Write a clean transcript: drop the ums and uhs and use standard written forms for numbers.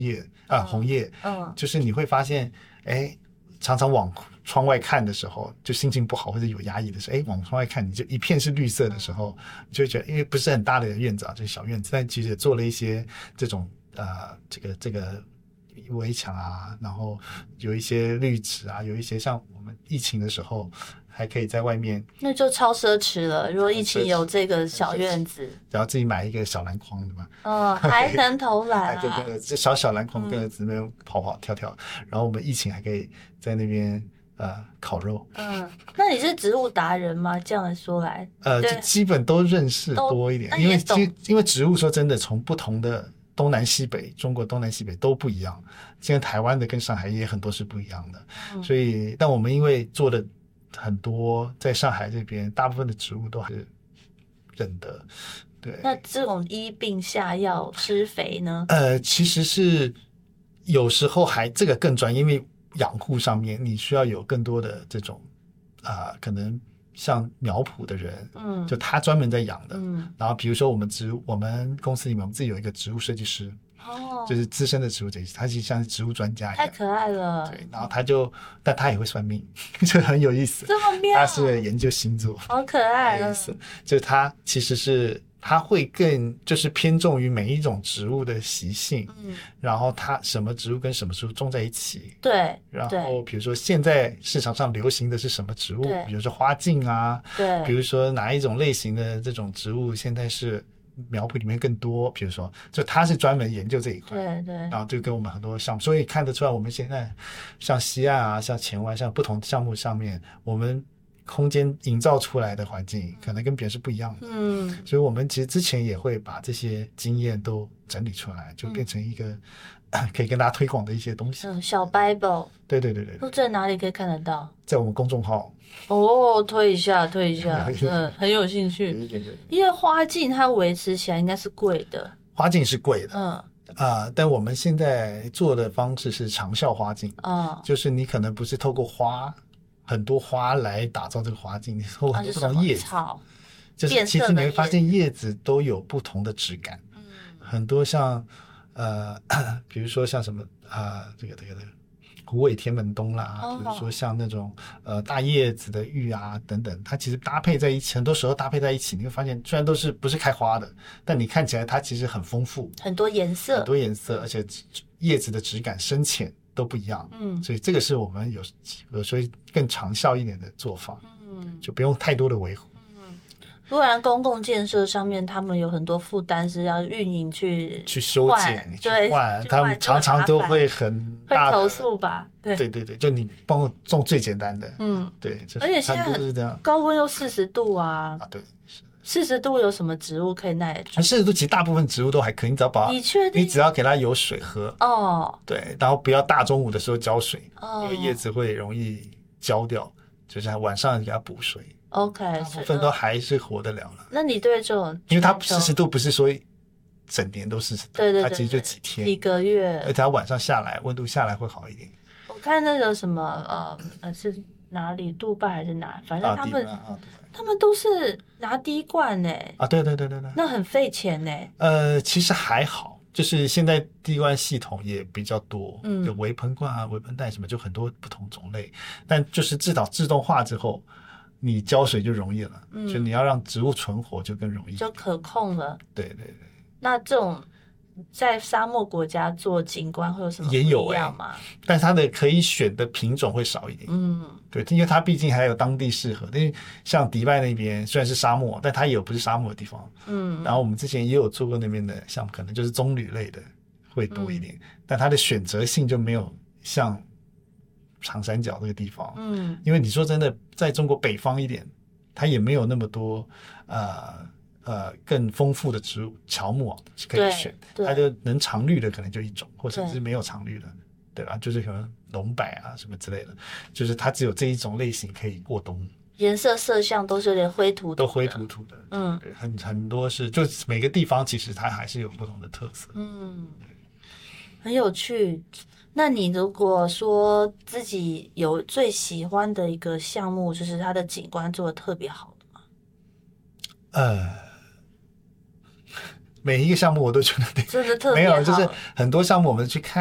红叶，就是你会发现，常常往窗外看的时候，就心情不好或者有压抑的时候，往窗外看，你就一片是绿色的时候，你就会觉得，因为不是很大的院子啊，就是小院子，但其实也做了一些这种这个围墙啊，然后有一些绿植啊，有一些像我们疫情的时候还可以在外面， 那就超奢侈了。如果疫情有这个小院子， 然后自己买一个小篮筐的嘛， 还能投篮啊， 对，这小篮筐跟着子那边跑跑跳跳，然后我们疫情还可以在那边烤肉。 那你是植物达人吗？这样说来， 就基本都认识多一点，因为植物说真的，从不同的东南西北，中国东南西北都不一样。现在台湾的跟上海也很多是不一样的，所以但我们因为做的很多，在上海这边大部分的植物都还是认得。对， 那这种医病下药施肥呢？ 其实是有时候还这个更专业，因为养护上面你需要有更多的这种可能像苗圃的人，就他专门在养的，然后比如说我们公司里面我们自己有一个植物设计师，就是资深的植物设计师，他就像是植物专家一样， 太可爱了。 对，然后但他也会算命，就很有意思。 这么妙， 他是研究星座， 好可爱有意思。就他其实是他会更就是偏重于每一种植物的习性，然后它什么植物跟什么植物种在一起， 对， 然后比如说现在市场上流行的是什么植物，比如说花镜啊， 对， 比如说哪一种类型的这种植物现在是苗圃里面更多，比如说就他是专门研究这一块， 对， 然后就跟我们很多项目，所以看得出来我们现在像西岸啊，像前湾，像不同项目上面，我们空间营造出来的环境可能跟别人是不一样的，所以我们其实之前也会把这些经验都整理出来，就变成一个可以跟大家推广的一些东西。 小 Bible， 对，都在哪里可以看得到？ 在我们公众号。 推一下，很有兴趣。因为花镜它维持起来应该是贵的， 花镜是贵的，但我们现在做的方式是长效花镜，就是你可能不是透过很多花来打造这个花镜，你透过很多不同叶子，就是其实你会发现叶子都有不同的质感，很多像比如说像什么这个虎尾天门冬啦，比如说像那种大叶子的玉啊等等，它其实搭配在一起，很多时候搭配在一起，你会发现虽然不是开花的，但你看起来它其实很丰富， 很多颜色， 而且叶子的质感深浅都不一样，所以这个是我们有时候更长效一点的做法，就不用太多的维护。 不然公共建设上面他们有很多负担是要运营去修剪去换，他们常常都会很大的会投诉吧？ 对，就你帮我种最简单的，对， 而且现在是这样， 高温又40度啊， 对 ，40度有什么植物可以耐得住 ？40度其实大部分植物都还可以，你只要你只要给它有水喝对，然后不要大中午的时候浇水，因为叶子会容易焦掉，就是晚上给它补水。 OK， 大部分都还是活得了了。 那你对这种， 因为它40度不是说整年都40度， 对， 它其实就几天、 几个月， 而且它晚上下来温度下来会好一点。 我看那个什么是哪里，杜拜还是哪，反正他们都是拿滴灌对， 那很费钱其实还好，就是现在滴灌系统也比较多，有微喷罐啊、微喷袋什么，就很多不同种类，但就是至少自动化之后。你浇水就容易了，就你要让植物存活就更容易， 就可控了。 对。 那这种在沙漠国家做景观会有什么不一样吗？ 但是它的可以选的品种会少一点。对，因为它毕竟还有当地适合的。因为像迪拜那边虽然是沙漠，但它也有不是沙漠的地方。然后我们之前也有做过那边的项目，可能就是棕榈类的会多一点，但它的选择性就没有像长三角这个地方，因为你说真的，在中国北方一点，它也没有那么多更丰富的植物乔木可以选，它就能常绿的可能就一种，或者是没有常绿的，对吧？就是可能龙柏啊什么之类的，就是它只有这一种类型可以过冬。 颜色色相都是有点灰土土的， 都灰土土的，对，很多是，就每个地方其实它还是有不同的特色， 很有趣。那你如果说自己有最喜欢的一个项目，就是它的景观做得特别好的吗？ 每一个项目我都觉得真的特别没有，就是好很多项目我们去看。